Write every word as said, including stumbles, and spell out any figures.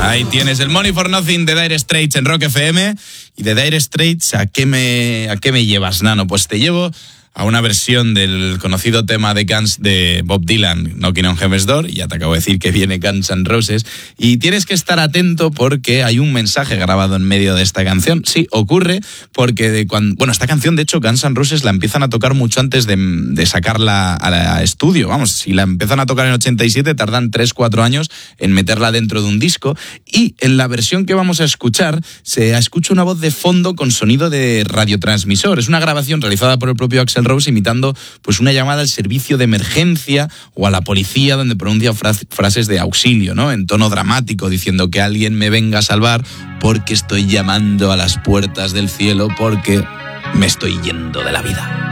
Ahí tienes el Money for Nothing de Dire Straits en Rock F M. Y de Dire Straits, ¿a qué me, a qué me llevas, Nano? Pues te llevo a una versión del conocido tema de Guns de Bob Dylan, Knocking on Heaven's Door, y ya te acabo de decir que viene Guns N' Roses, y tienes que estar atento porque hay un mensaje grabado en medio de esta canción. Sí, ocurre porque de cuando, bueno, esta canción de hecho Guns N' Roses la empiezan a tocar mucho antes de, de sacarla a estudio, vamos, si la empiezan a tocar en ochenta y siete tardan tres cuatro años en meterla dentro de un disco, y en la versión que vamos a escuchar se escucha una voz de fondo con sonido de radiotransmisor. Es una grabación realizada por el propio Axl Rose imitando pues una llamada al servicio de emergencia o a la policía, donde pronuncia fras- frases de auxilio, ¿no? En tono dramático, diciendo que alguien me venga a salvar porque estoy llamando a las puertas del cielo, porque me estoy yendo de la vida.